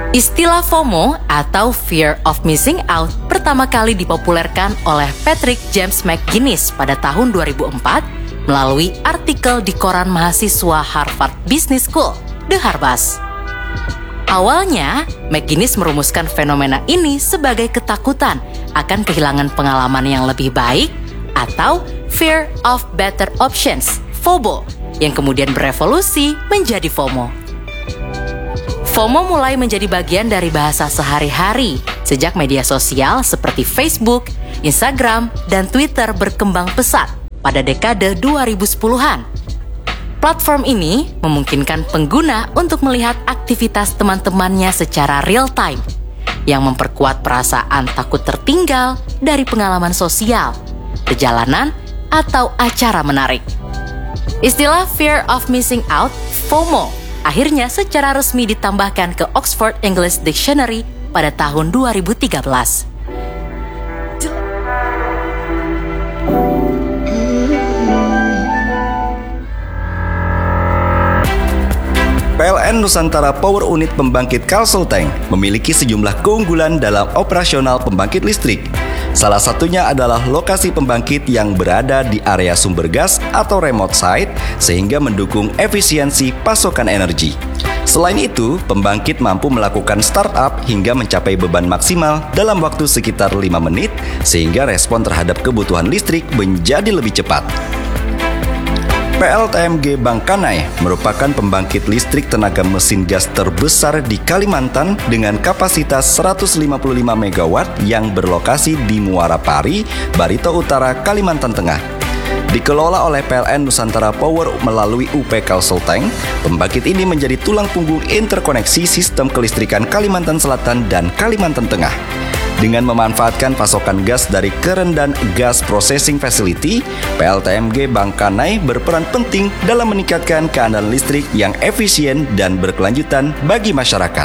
Istilah FOMO atau Fear of Missing Out pertama kali dipopulerkan oleh Patrick James McGinnis pada tahun 2004 melalui artikel di koran mahasiswa Harvard Business School, The Harbass. Awalnya, McGinnis merumuskan fenomena ini sebagai ketakutan akan kehilangan pengalaman yang lebih baik atau Fear of Better Options, FOBO, yang kemudian berevolusi menjadi FOMO. FOMO mulai menjadi bagian dari bahasa sehari-hari sejak media sosial seperti Facebook, Instagram, dan Twitter berkembang pesat pada dekade 2010-an. Platform ini memungkinkan pengguna untuk melihat aktivitas teman-temannya secara real-time, yang memperkuat perasaan takut tertinggal dari pengalaman sosial, perjalanan, atau acara menarik. Istilah Fear of Missing Out, FOMO, akhirnya secara resmi ditambahkan ke Oxford English Dictionary pada tahun 2013. PLN Nusantara Power Unit Pembangkit Kalselteng memiliki sejumlah keunggulan dalam operasional pembangkit listrik. Salah satunya adalah lokasi pembangkit yang berada di area sumber gas atau remote site sehingga mendukung efisiensi pasokan energi. Selain itu, pembangkit mampu melakukan startup hingga mencapai beban maksimal dalam waktu sekitar 5 menit sehingga respon terhadap kebutuhan listrik menjadi lebih cepat. PLTMG Bangkanai merupakan pembangkit listrik tenaga mesin gas terbesar di Kalimantan dengan kapasitas 155 MW yang berlokasi di Muara Pari, Barito Utara, Kalimantan Tengah. Dikelola oleh PLN Nusantara Power melalui UP Kalselteng, pembangkit ini menjadi tulang punggung interkoneksi sistem kelistrikan Kalimantan Selatan dan Kalimantan Tengah. Dengan memanfaatkan pasokan gas dari Kerendan Gas Processing Facility, PLTMG Bangkanai berperan penting dalam meningkatkan keandalan listrik yang efisien dan berkelanjutan bagi masyarakat.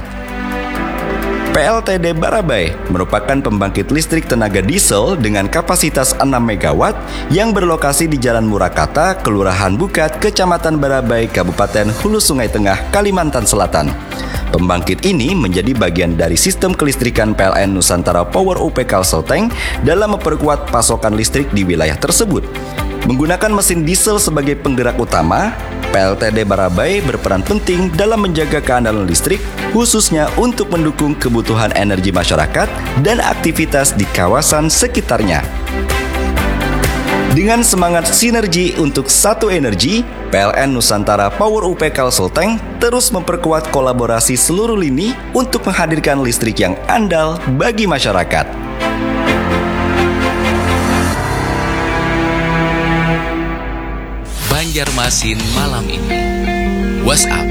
PLTD Barabai merupakan pembangkit listrik tenaga diesel dengan kapasitas 6 MW yang berlokasi di Jalan Murakata, Kelurahan Bukat, Kecamatan Barabai, Kabupaten Hulu Sungai Tengah, Kalimantan Selatan. Pembangkit ini menjadi bagian dari sistem kelistrikan PLN Nusantara Power UP Kalselteng dalam memperkuat pasokan listrik di wilayah tersebut. Menggunakan mesin diesel sebagai penggerak utama, PLTD Barabai berperan penting dalam menjaga keandalan listrik, khususnya untuk mendukung kebutuhan energi masyarakat dan aktivitas di kawasan sekitarnya. Dengan semangat sinergi untuk satu energi, PLN Nusantara Power UP Kalselteng terus memperkuat kolaborasi seluruh lini untuk menghadirkan listrik yang andal bagi masyarakat. Banjarmasin malam ini. WhatsApp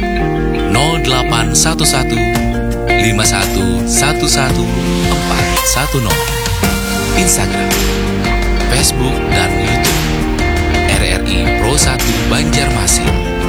0811 51 11 410. Instagram, Facebook, dan YouTube RRI Pro 1 Banjarmasin.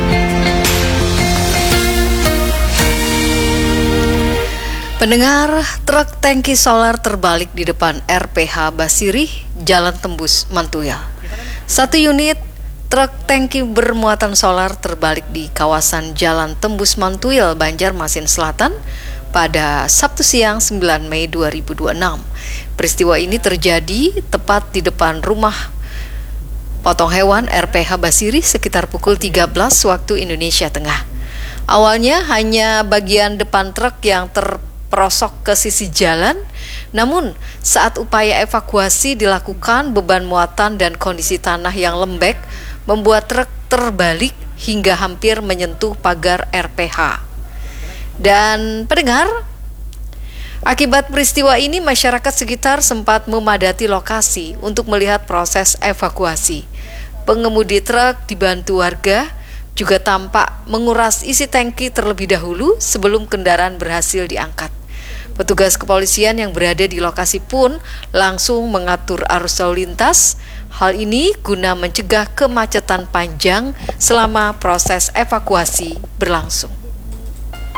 Pendengar, truk tangki solar terbalik di depan RPH Basirih, Jalan Tembus, Mantuil. Satu unit truk tangki bermuatan solar terbalik di kawasan Jalan Tembus Mantuil, Banjarmasin Selatan pada Sabtu siang 9 Mei 2026. Peristiwa ini terjadi tepat di depan rumah potong hewan RPH Basirih sekitar pukul 13 waktu Indonesia Tengah. Awalnya hanya bagian depan truk yang terperosok ke sisi jalan, namun saat upaya evakuasi dilakukan, beban muatan dan kondisi tanah yang lembek membuat truk terbalik hingga hampir menyentuh pagar RPH. Dan pendengar, akibat peristiwa ini masyarakat sekitar sempat memadati lokasi untuk melihat proses evakuasi. Pengemudi truk dibantu warga juga tampak menguras isi tangki terlebih dahulu sebelum kendaraan berhasil diangkat. Petugas kepolisian yang berada di lokasi pun langsung mengatur arus lalu lintas. Hal ini guna mencegah kemacetan panjang selama proses evakuasi berlangsung.